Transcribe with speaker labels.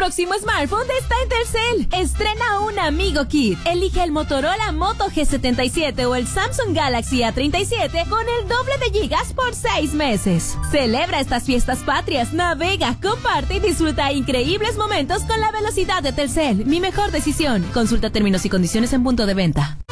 Speaker 1: próximo smartphone está en Telcel. Estrena un Amigo Kit. Elige el Motorola Moto G77 o el Samsung Galaxy A37 con el doble de gigas por 6 meses. Celebra estas fiestas patrias, navega, comparte y disfruta increíbles momentos con la velocidad de Telcel. Mi mejor decisión. Consulta términos y condiciones en punto de venta.